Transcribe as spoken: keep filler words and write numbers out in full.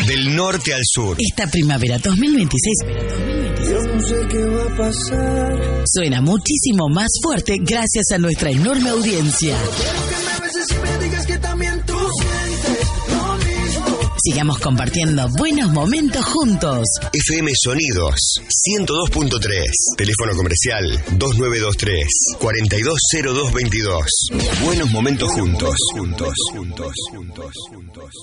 del norte al sur. Esta primavera dos mil veintiséis Yo no sé qué va a pasar. suena muchísimo más fuerte gracias a nuestra enorme audiencia. Quiero que me beses y me digas que también tú sientes lo mismo. Sigamos compartiendo buenos momentos juntos. F M Sonidos ciento dos punto tres. Teléfono comercial dos nueve dos tres, cuatro dos cero dos dos dos. Buenos momentos juntos. Juntos, juntos, juntos, juntos.